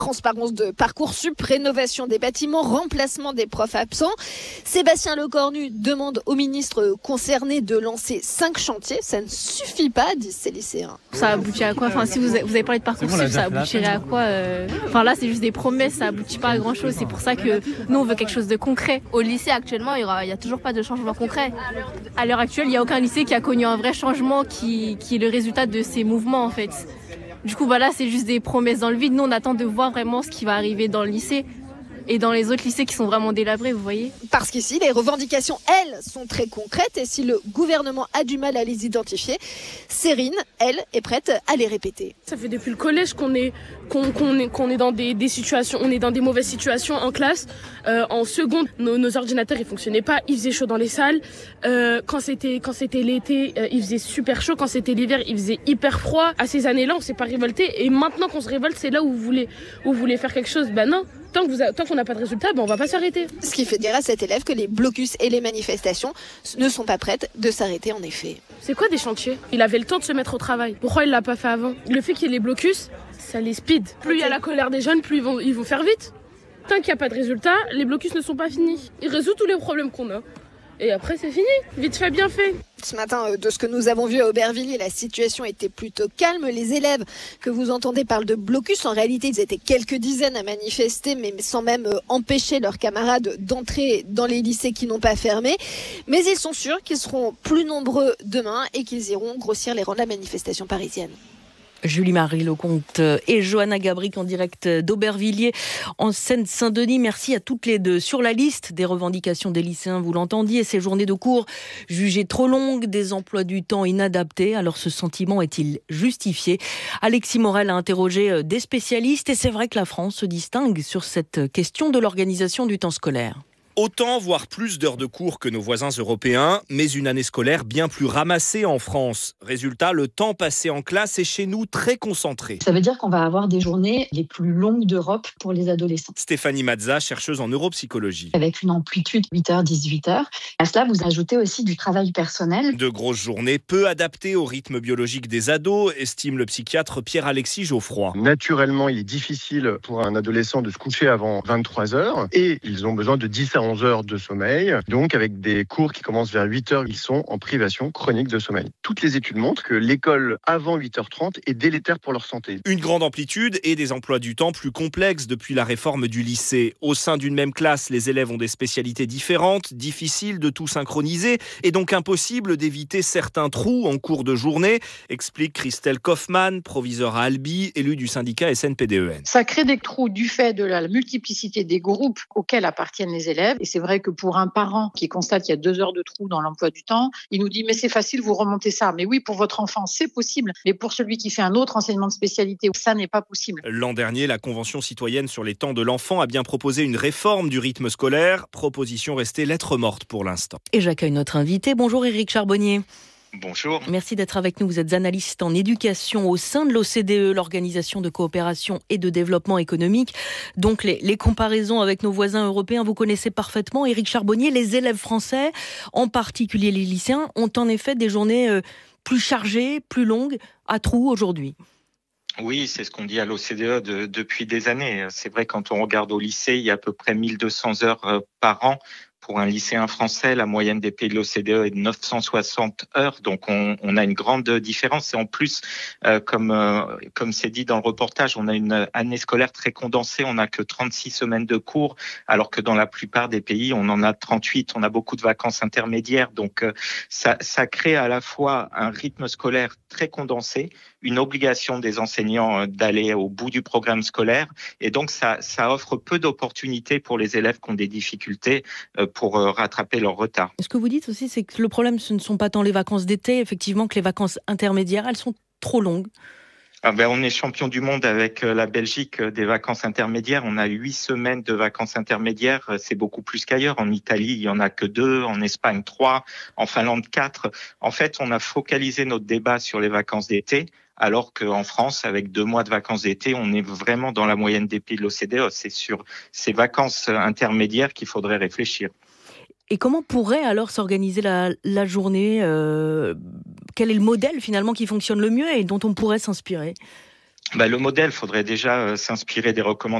Transparence de Parcoursup, rénovation des bâtiments, remplacement des profs absents. Sébastien Lecornu demande au ministre concerné de lancer 5 chantiers. Ça ne suffit pas, disent ces lycéens. Ça aboutit à quoi ? Enfin, si vous avez parlé de Parcoursup, ça aboutirait à quoi ? Enfin là, c'est juste des promesses, ça aboutit pas à grand chose. C'est pour ça que nous, on veut quelque chose de concret. Au lycée, actuellement, il y a toujours pas de changement concret. À l'heure actuelle, il n'y a aucun lycée qui a connu un vrai changement qui est le résultat de ces mouvements, en fait. Du coup, là, c'est juste des promesses dans le vide. Nous, on attend de voir vraiment ce qui va arriver dans le lycée et dans les autres lycées qui sont vraiment délabrés, vous voyez. Parce qu'ici, les revendications, elles, sont très concrètes. Et si le gouvernement a du mal à les identifier, Cérine, elle, est prête à les répéter. Ça fait depuis le collège qu'on est dans des situations, on est dans des mauvaises situations en classe. En seconde, nos ordinateurs, ils fonctionnaient pas. Il faisait chaud dans les salles. Quand c'était l'été, il faisait super chaud. Quand c'était l'hiver, il faisait hyper froid. À ces années-là, on s'est pas révolté. Et maintenant qu'on se révolte, c'est là où vous voulez faire quelque chose. Non. Tant qu'on n'a pas de résultat, on va pas s'arrêter. Ce qui fait dire à cet élève que les blocus et les manifestations ne sont pas prêtes de s'arrêter en effet. C'est quoi des chantiers ? Il avait le temps de se mettre au travail. Pourquoi il l'a pas fait avant ? Le fait qu'il y ait les blocus, ça les speed. Plus il y a la colère des jeunes, plus ils vont faire vite. Tant qu'il n'y a pas de résultat, les blocus ne sont pas finis. Il résout tous les problèmes qu'on a. Et après, c'est fini. Vite fait, bien fait. Ce matin, de ce que nous avons vu à Aubervilliers, la situation était plutôt calme. Les élèves que vous entendez parlent de blocus. En réalité, ils étaient quelques dizaines à manifester, mais sans même empêcher leurs camarades d'entrer dans les lycées qui n'ont pas fermé. Mais ils sont sûrs qu'ils seront plus nombreux demain et qu'ils iront grossir les rangs de la manifestation parisienne. Julie-Marie Lecomte et Johanna Gabric en direct d'Aubervilliers en Seine-Saint-Denis. Merci à toutes les deux. Sur la liste des revendications des lycéens, vous l'entendiez, ces journées de cours jugées trop longues, des emplois du temps inadaptés. Alors ce sentiment est-il justifié ? Alexis Morel a interrogé des spécialistes et c'est vrai que la France se distingue sur cette question de l'organisation du temps scolaire. Autant, voire plus d'heures de cours que nos voisins européens, mais une année scolaire bien plus ramassée en France. Résultat, le temps passé en classe est chez nous très concentré. Ça veut dire qu'on va avoir des journées les plus longues d'Europe pour les adolescents. Stéphanie Mazza, chercheuse en neuropsychologie. Avec une amplitude 8h-18h. À cela, vous ajoutez aussi du travail personnel. De grosses journées peu adaptées au rythme biologique des ados, estime le psychiatre Pierre-Alexis Geoffroy. Naturellement, il est difficile pour un adolescent de se coucher avant 23h et ils ont besoin de 10 à 11 heures de sommeil. Donc, avec des cours qui commencent vers 8h, ils sont en privation chronique de sommeil. Toutes les études montrent que l'école avant 8h30 est délétère pour leur santé. Une grande amplitude et des emplois du temps plus complexes depuis la réforme du lycée. Au sein d'une même classe, les élèves ont des spécialités différentes, difficiles de tout synchroniser et donc impossible d'éviter certains trous en cours de journée, explique Christelle Kaufmann, proviseure à Albi, élue du syndicat SNPDEN. Ça crée des trous du fait de la multiplicité des groupes auxquels appartiennent les élèves. Et c'est vrai que pour un parent qui constate qu'il y a 2 heures de trou dans l'emploi du temps, il nous dit mais c'est facile, vous remontez ça. Mais oui, pour votre enfant, c'est possible. Mais pour celui qui fait un autre enseignement de spécialité, ça n'est pas possible. L'an dernier, la Convention citoyenne sur les temps de l'enfant a bien proposé une réforme du rythme scolaire. Proposition restée lettre morte pour l'instant. Et j'accueille notre invité. Bonjour Éric Charbonnier. Bonjour. Merci d'être avec nous. Vous êtes analyste en éducation au sein de l'OCDE, l'Organisation de coopération et de développement économique. Donc les comparaisons avec nos voisins européens, vous connaissez parfaitement. Éric Charbonnier, les élèves français, en particulier les lycéens, ont en effet des journées plus chargées, plus longues, à trous aujourd'hui. Oui, c'est ce qu'on dit à l'OCDE depuis des années. C'est vrai, quand on regarde au lycée, il y a à peu près 1200 heures par an. Pour un lycéen français, la moyenne des pays de l'OCDE est de 960 heures, donc on a une grande différence. Et en plus, comme c'est dit dans le reportage, on a une année scolaire très condensée. On n'a que 36 semaines de cours, alors que dans la plupart des pays, on en a 38. On a beaucoup de vacances intermédiaires, donc ça crée à la fois un rythme scolaire très condensé, une obligation des enseignants d'aller au bout du programme scolaire, et donc ça offre peu d'opportunités pour les élèves qui ont des difficultés pour rattraper leur retard. Ce que vous dites aussi, c'est que le problème, ce ne sont pas tant les vacances d'été, effectivement, que les vacances intermédiaires, elles sont trop longues. On est champion du monde avec la Belgique des vacances intermédiaires. On a 8 semaines de vacances intermédiaires. C'est beaucoup plus qu'ailleurs. En Italie, il y en a que 2. En Espagne, 3. En Finlande, 4. En fait, on a focalisé notre débat sur les vacances d'été, alors qu'en France, avec 2 mois de vacances d'été, on est vraiment dans la moyenne des pays de l'OCDE. C'est sur ces vacances intermédiaires qu'il faudrait réfléchir. Et comment pourrait alors s'organiser la journée Quel est le modèle finalement qui fonctionne le mieux et dont on pourrait s'inspirer ? Le modèle, faudrait déjà s'inspirer des recommandations